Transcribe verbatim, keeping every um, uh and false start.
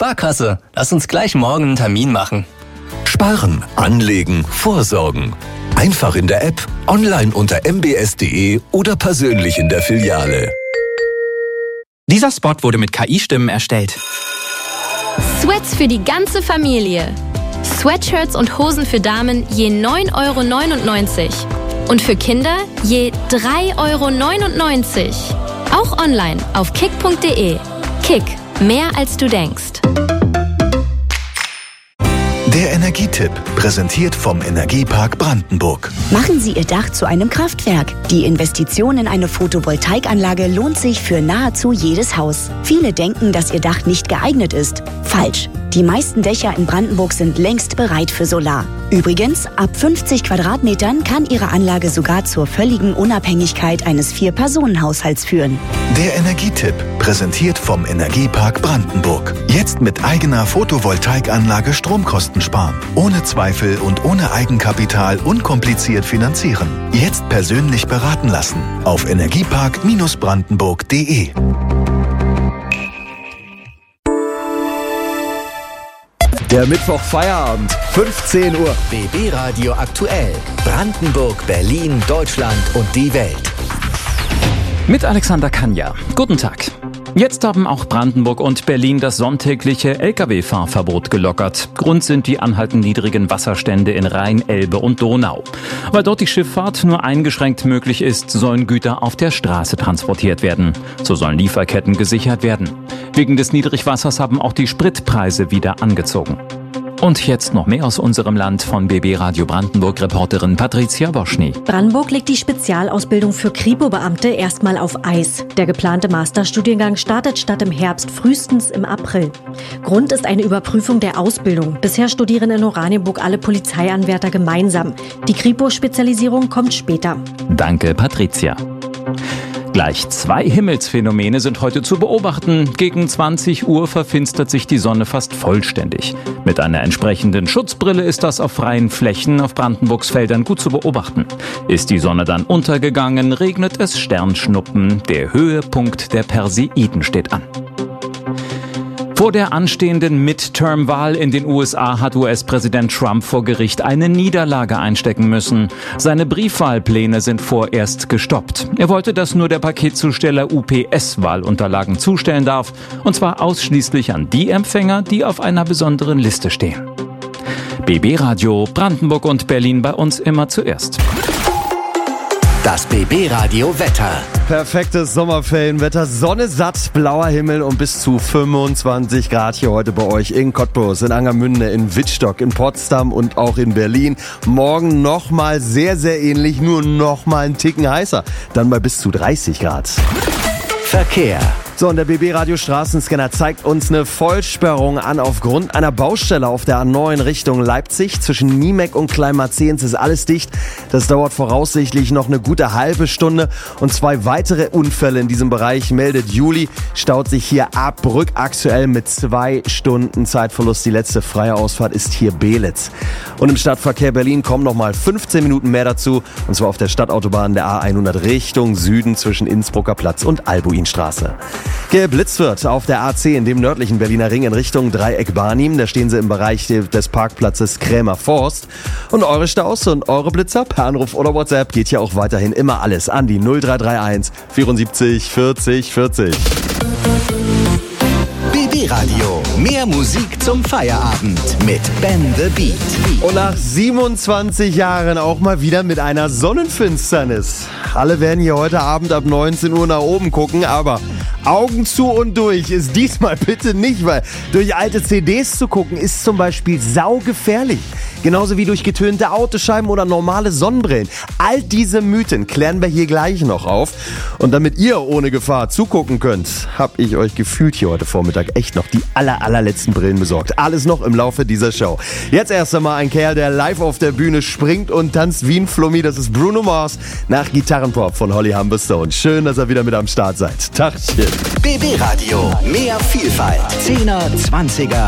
Sparkasse. Lass uns gleich morgen einen Termin machen. Sparen, anlegen, vorsorgen. Einfach in der App, online unter m b s punkt d e oder persönlich in der Filiale. Dieser Spot wurde mit K I-Stimmen erstellt. Sweats für die ganze Familie. Sweatshirts und Hosen für Damen je neun Euro neunundneunzig. Und für Kinder je drei Euro neunundneunzig. Auch online auf kick punkt de. Kick, mehr als du denkst. Der Energietipp, präsentiert vom Energiepark Brandenburg. Machen Sie Ihr Dach zu einem Kraftwerk. Die Investition in eine Photovoltaikanlage lohnt sich für nahezu jedes Haus. Viele denken, dass Ihr Dach nicht geeignet ist. Falsch. Die meisten Dächer in Brandenburg sind längst bereit für Solar. Übrigens, ab fünfzig Quadratmetern kann Ihre Anlage sogar zur völligen Unabhängigkeit eines Vier-Personen-Haushalts führen. Der Energietipp, präsentiert vom Energiepark Brandenburg. Jetzt mit eigener Photovoltaikanlage Stromkosten sparen. Ohne Zweifel und ohne Eigenkapital unkompliziert finanzieren. Jetzt persönlich beraten lassen. Auf energiepark Brandenburg punkt de. Der Mittwoch-Feierabend, fünfzehn Uhr. B B Radio aktuell. Brandenburg, Berlin, Deutschland und die Welt. Mit Alexander Kanja. Guten Tag. Jetzt haben auch Brandenburg und Berlin das sonntägliche L K W-Fahrverbot gelockert. Grund sind die anhaltend niedrigen Wasserstände in Rhein, Elbe und Donau. Weil dort die Schifffahrt nur eingeschränkt möglich ist, sollen Güter auf der Straße transportiert werden. So sollen Lieferketten gesichert werden. Wegen des Niedrigwassers haben auch die Spritpreise wieder angezogen. Und jetzt noch mehr aus unserem Land von B B Radio Brandenburg-Reporterin Patricia Woschny. Brandenburg legt die Spezialausbildung für Kripo-Beamte erstmal auf Eis. Der geplante Masterstudiengang startet statt im Herbst frühestens im April. Grund ist eine Überprüfung der Ausbildung. Bisher studieren in Oranienburg alle Polizeianwärter gemeinsam. Die Kripo-Spezialisierung kommt später. Danke, Patricia. Gleich zwei Himmelsphänomene sind heute zu beobachten. Gegen zwanzig Uhr verfinstert sich die Sonne fast vollständig. Mit einer entsprechenden Schutzbrille ist das auf freien Flächen auf Brandenburgs Feldern gut zu beobachten. Ist die Sonne dann untergegangen, regnet es Sternschnuppen. Der Höhepunkt der Perseiden steht an. Vor der anstehenden Midterm-Wahl in den U S A hat U S-Präsident Trump vor Gericht eine Niederlage einstecken müssen. Seine Briefwahlpläne sind vorerst gestoppt. Er wollte, dass nur der Paketzusteller U P S Wahlunterlagen zustellen darf, und zwar ausschließlich an die Empfänger, die auf einer besonderen Liste stehen. B B Radio Brandenburg und Berlin bei uns immer zuerst. Das B B Radio Wetter. Perfektes Sommerferienwetter, Sonne satt, blauer Himmel und bis zu fünfundzwanzig Grad hier heute bei euch in Cottbus, in Angermünde, in Wittstock, in Potsdam und auch in Berlin. Morgen nochmal sehr, sehr ähnlich, nur nochmal einen Ticken heißer. Dann bei bis zu dreißig Grad. Verkehr. So, und der B B Radio Straßenscanner zeigt uns eine Vollsperrung an aufgrund einer Baustelle auf der A neun Richtung Leipzig. Zwischen Niemek und Kleinmarzehns ist alles dicht. Das dauert voraussichtlich noch eine gute halbe Stunde. Und zwei weitere Unfälle in diesem Bereich meldet Juli. Staut sich hier ab, rückaktuell mit zwei Stunden Zeitverlust. Die letzte freie Ausfahrt ist hier Belitz. Und im Stadtverkehr Berlin kommen nochmal fünfzehn Minuten mehr dazu. Und zwar auf der Stadtautobahn der A hundert Richtung Süden zwischen Innsbrucker Platz und Albuinstraße. Geblitzt wird auf der A zehn, dem nördlichen Berliner Ring in Richtung Dreieck Barnim. Da stehen sie im Bereich des Parkplatzes Krämer Forst. Und eure Staus und eure Blitzer per Anruf oder WhatsApp geht hier auch weiterhin immer alles an die null drei drei eins vierundsiebzig vierzig vierzig. B B Radio. Mehr Musik zum Feierabend mit Ben the Beat. Und nach siebenundzwanzig Jahren auch mal wieder mit einer Sonnenfinsternis. Alle werden hier heute Abend ab neunzehn Uhr nach oben gucken, aber Augen zu und durch ist diesmal bitte nicht, weil durch alte C Ds zu gucken ist zum Beispiel saugefährlich. Genauso wie durch getönte Autoscheiben oder normale Sonnenbrillen. All diese Mythen klären wir hier gleich noch auf. Und damit ihr ohne Gefahr zugucken könnt, habe ich euch gefühlt hier heute Vormittag echt noch die aller, allerletzten Brillen besorgt. Alles noch im Laufe dieser Show. Jetzt erst einmal ein Kerl, der live auf der Bühne springt und tanzt wie ein Flummi. Das ist Bruno Mars nach Gitarrenpop von Holly Humberstone. Schön, dass ihr wieder mit am Start seid. Tagchen. B B Radio. Mehr Vielfalt. Zehner, Zwanziger